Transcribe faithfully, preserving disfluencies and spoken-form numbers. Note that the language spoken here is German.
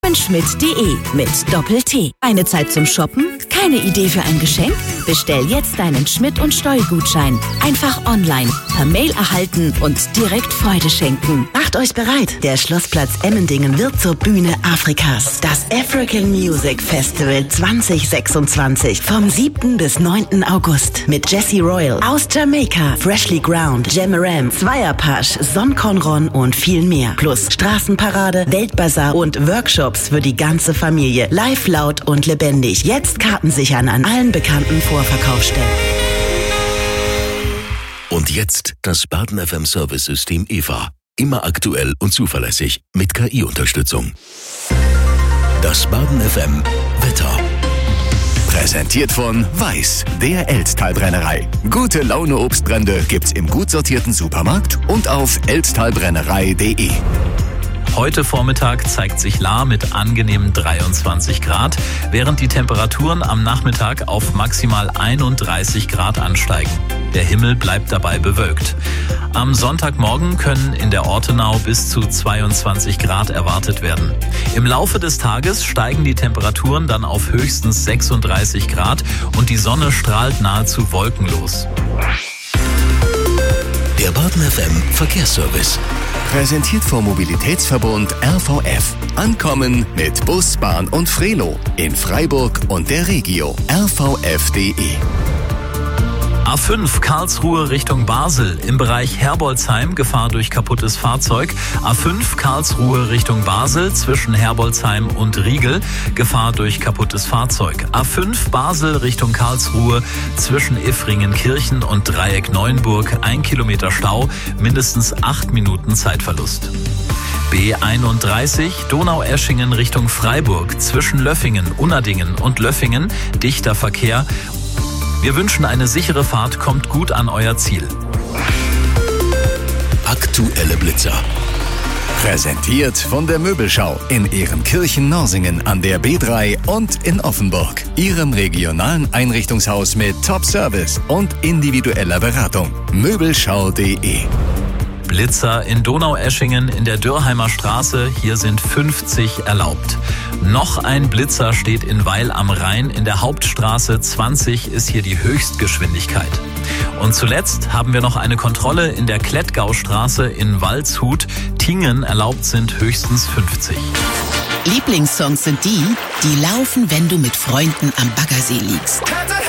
schmidt punkt de mit Doppel-T. Eine Zeit zum Shoppen? Keine Idee für ein Geschenk? Bestell jetzt deinen Schmidt und Steu-Gutschein. Einfach online, per Mail erhalten und direkt Freude schenken. Macht euch bereit. Der Schlossplatz Emmendingen wird zur Bühne Afrikas. Das African Music Festival zwanzig sechsundzwanzig. Vom siebten bis neunten August. Mit Jessie Royal aus Jamaika, Freshly Ground, Jamaram, Zweierpasch, Son Conron und viel mehr. Plus Straßenparade, Weltbazar und Workshops für die ganze Familie. Live, laut und lebendig. Jetzt Karten sichern an allen bekannten Vorverkaufsstellen. Und jetzt das Baden F M Service-System E V A. Immer aktuell und zuverlässig mit K I-Unterstützung. Das Baden F M Wetter. Präsentiert von Weiß, der Elztal-Brennerei. Gute Laune Obstbrände gibt's im gut sortierten Supermarkt und auf elztalbrennerei punkt de. Heute Vormittag zeigt sich Lahr mit angenehmen dreiundzwanzig Grad, während die Temperaturen am Nachmittag auf maximal einunddreißig Grad ansteigen. Der Himmel bleibt dabei bewölkt. Am Sonntagmorgen können in der Ortenau bis zu zweiundzwanzig Grad erwartet werden. Im Laufe des Tages steigen die Temperaturen dann auf höchstens sechsunddreißig Grad und die Sonne strahlt nahezu wolkenlos. Der Baden F M Verkehrsservice. Präsentiert vom Mobilitätsverbund R V F. Ankommen mit Bus, Bahn und Frelo in Freiburg und der Regio. R V F punkt de. A fünf Karlsruhe Richtung Basel. Im Bereich Herbolzheim Gefahr durch kaputtes Fahrzeug. A fünf Karlsruhe Richtung Basel zwischen Herbolzheim und Riegel. Gefahr durch kaputtes Fahrzeug. A fünf Basel Richtung Karlsruhe zwischen Iffringen-Kirchen und Dreieck Neuenburg. Ein Kilometer Stau, mindestens acht Minuten Zeitverlust. B einunddreißig Donaueschingen Richtung Freiburg zwischen Löffingen, Unadingen und Löffingen. Dichter Verkehr. Wir wünschen eine sichere Fahrt, kommt gut an euer Ziel. Aktuelle Blitzer. Präsentiert von der Möbelschau in Ehrenkirchen-Norsingen an der B drei und in Offenburg. Ihrem regionalen Einrichtungshaus mit Top-Service und individueller Beratung. Möbelschau punkt de. Blitzer in Donaueschingen in der Dürrheimer Straße. Hier sind fünfzig erlaubt. Noch ein Blitzer steht in Weil am Rhein. In der Hauptstraße zwanzig ist hier die Höchstgeschwindigkeit. Und zuletzt haben wir noch eine Kontrolle in der Klettgaustraße in Waldshut. Tingen erlaubt sind höchstens fünfzig. Lieblingssongs sind die, die laufen, wenn du mit Freunden am Baggersee liegst.